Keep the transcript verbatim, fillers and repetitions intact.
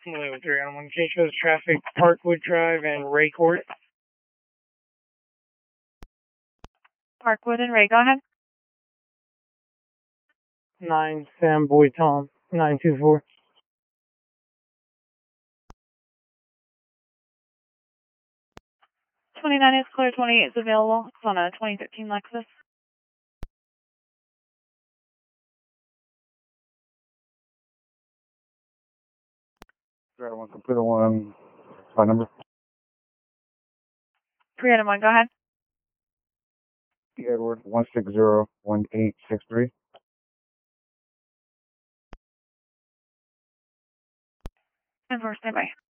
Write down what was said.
Level three on one case shows traffic, Parkwood Drive and Ray Court. Parkwood and Ray, go ahead. Nine Sam Boy Tom, nine two four. twenty-nine is clear, twenty-eight is available. It's on a twenty thirteen Lexus. Driver one, computer one, phone number. three oh one, go ahead. Edward, one six zero one eight six three. And first, bye.